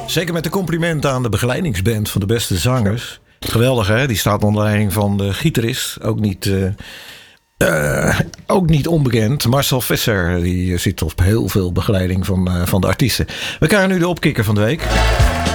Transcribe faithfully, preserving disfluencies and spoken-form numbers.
Zeker met de complimenten aan de begeleidingsband van de beste zangers. Geweldig, hè? Die staat onder leiding van de gitarist. Ook niet, uh, uh, ook niet onbekend. Marcel Visser. Die zit op heel veel begeleiding van, uh, van de artiesten. We krijgen nu de opkikker van de week.